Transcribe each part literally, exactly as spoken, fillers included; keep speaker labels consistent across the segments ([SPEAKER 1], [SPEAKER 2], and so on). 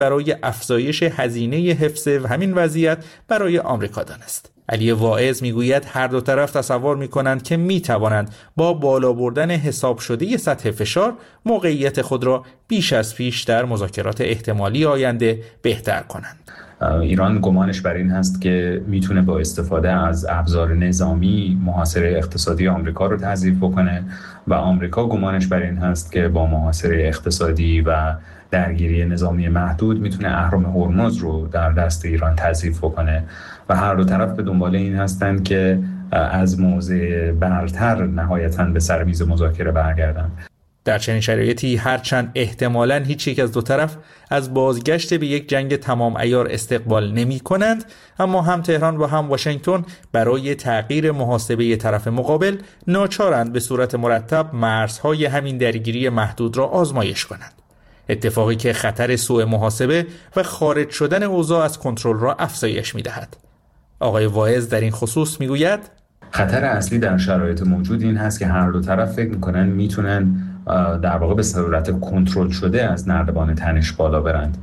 [SPEAKER 1] برای افزایش هزینه حفظ همین وضعیت برای آمریکا دانست. علی واعظ میگوید هر دو طرف تصور میکنند که میتوانند با بالا بردن حساب شده سطح فشار موقعیت خود را بیش از پیش در مذاکرات احتمالی آینده بهتر کنند.
[SPEAKER 2] ایران گمانش بر این هست که میتونه با استفاده از ابزار نظامی محاصره اقتصادی آمریکا رو تضعیف بکنه و آمریکا گمانش بر این هست که با محاصره اقتصادی و درگیری نظامی محدود میتونه اهرم هرمز رو در دست ایران تضعیف بکنه و هر دو طرف به دنبال این هستن که از موضع برتر نهایتاً به سر میز مذاکره برگردن.
[SPEAKER 1] در چنین شرایطی هرچند احتمالاً هیچ یک از دو طرف از بازگشت به یک جنگ تمام عیار استقبال نمی کنند، اما هم تهران و هم واشنگتن برای تغییر محاسبه طرف مقابل ناچارند به صورت مرتب مرزهای همین درگیری محدود را آزمایش کنند. اتفاقی که خطر سوء محاسبه و خارج شدن اوضاع از کنترل را افزایش می دهد. آقای واعظ در این خصوص می گوید
[SPEAKER 2] خطر اصلی در شرایط موجود این هست که هر دو طرف فکر میکنن میتونن در واقع به صورت کنترل شده از نردبان تنش بالا برند،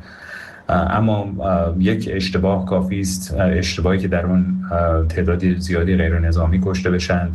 [SPEAKER 2] اما یک اشتباه کافی است، اشتباهی که در اون تعدادی زیادی غیر نظامی کشته بشن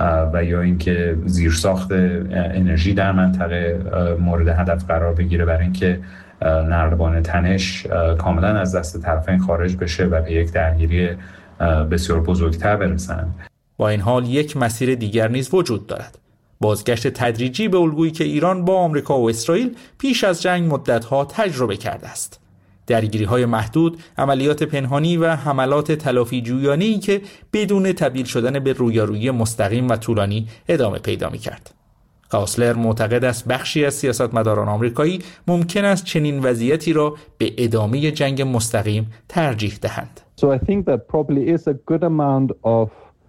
[SPEAKER 2] و یا اینکه زیرساخت انرژی در منطقه مورد هدف قرار بگیره برای اینکه نردبان تنش کاملا از دست طرفین خارج بشه و به یک درگیری بسیار بزرگتر برسن.
[SPEAKER 1] با این حال یک مسیر دیگر نیز وجود دارد: بازگشت تدریجی به الگویی که ایران با آمریکا و اسرائیل پیش از جنگ مدت‌ها تجربه کرده است. درگیری‌های محدود، عملیات پنهانی و حملات تلافی جویانه‌ای که بدون تبدیل شدن به رویارویی مستقیم و طولانی ادامه پیدا می‌کرد. کاسلر معتقد است بخشی از سیاستمداران آمریکایی ممکن است چنین وضعیتی را به ادامه جنگ مستقیم ترجیح دهند.
[SPEAKER 3] So I think that probably is a good amount of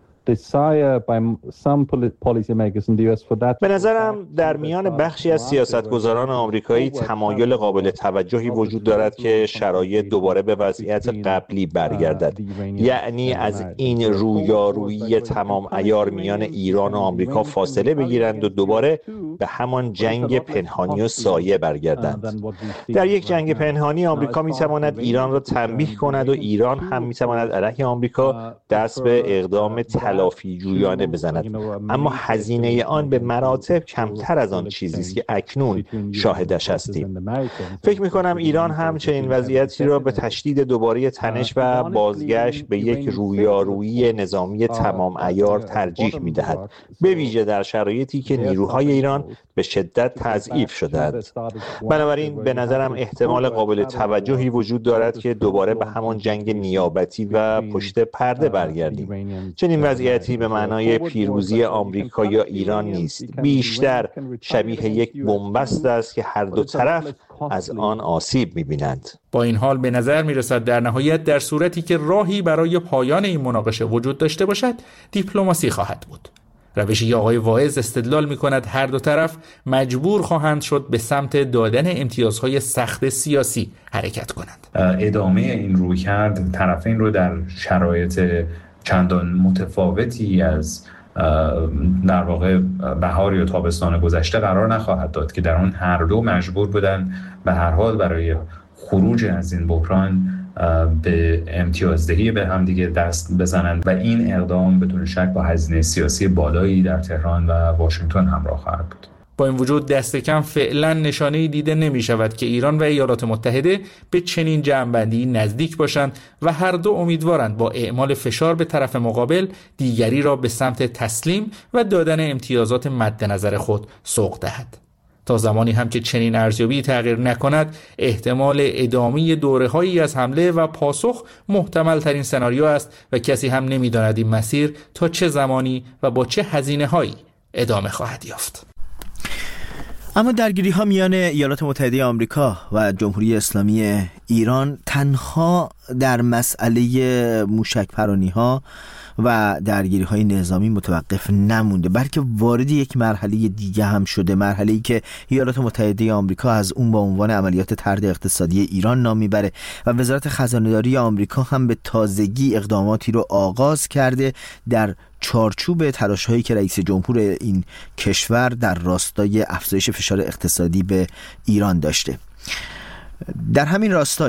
[SPEAKER 3] desire by some policy makers in the U S for that.
[SPEAKER 4] به نظرم در میان بخشی از سیاستگزاران آمریکایی تمایل قابل توجهی وجود دارد که شرایط دوباره به وضعیت قبلی برگردد، یعنی از این رویارویی تمام عیار میان ایران و آمریکا فاصله بگیرند و دوباره به همان جنگ پنهانی و سایه برگردند. در یک جنگ پنهانی آمریکا میتواند ایران را تنبیه کند و ایران هم میتواند علیه آمریکا دست به اقدام تلافی جویانه بزند، اما هزینه آن به مراتب کمتر از آن چیزی است که اکنون شاهدش هستیم. فکر می‌کنم ایران هم چنین وضعیتی را به تشدید دوباره تنش و بازگشت به یک رویارویی نظامی تمام عیار ترجیح می‌دهد، به ویژه در شرایطی که نیروهای ایران به شدت تضعیف شده‌اند. بنابراین به نظرم احتمال قابل توجهی وجود دارد که دوباره به همان جنگ نیابتی و پشت پرده برگردیم. چنین وضعیتی به معنای پیروزی آمریکا یا ایران نیست، بیشتر شبیه یک بنبست است که هر دو طرف از آن آسیب می‌بینند.
[SPEAKER 1] با این حال به نظر می‌رسد در نهایت در صورتی که راهی برای پایان این مناقشه وجود داشته باشد، دیپلماسی خواهد بود. روشی که آقای واعظ استدلال می‌کند هر دو طرف مجبور خواهند شد به سمت دادن امتیازهای سخت سیاسی حرکت کنند.
[SPEAKER 2] ادامه این رویکرد طرفین رو در شرایط چندان متفاوتی از در واقع بهار یا تابستان گذشته قرار نخواهد داد که در آن هر دو مجبور بودن به هر حال برای خروج از این بحران به امتیازدهی به هم دیگه دست بزنند و این اقدام بدون شک با هزینه سیاسی بالایی در تهران و واشنگتن همراه خواهد بود.
[SPEAKER 1] با این وجود دست کم فعلا نشانه‌ای دیده نمی شود که ایران و ایالات متحده به چنین جمع‌بندی نزدیک باشند و هر دو امیدوارند با اعمال فشار به طرف مقابل دیگری را به سمت تسلیم و دادن امتیازات مد نظر خود سوق دهد. تا زمانی هم که چنین ارزیابی تغییر نکند، احتمال ادامه دوره‌هایی از حمله و پاسخ محتمل ترین سناریو است و کسی هم نمی‌داند این مسیر تا چه زمانی و با چه هزینه‌هایی ادامه خواهد یافت.
[SPEAKER 5] اما درگیری ها میان ایالات متحده آمریکا و جمهوری اسلامی ایران تنها در مسئله موشک پرانی ها و درگیری های نظامی متوقف نمونده، بلکه وارد یک مرحله دیگه هم شده، مرحله‌ای که ایالات متحده آمریکا از اون با عنوان عملیات طرد اقتصادی ایران نام میبره و وزارت خزانه‌داری آمریکا هم به تازگی اقداماتی رو آغاز کرده در چارچوب تلاش‌هایی که رئیس جمهور این کشور در راستای افزایش فشار اقتصادی به ایران داشته. در همین راستا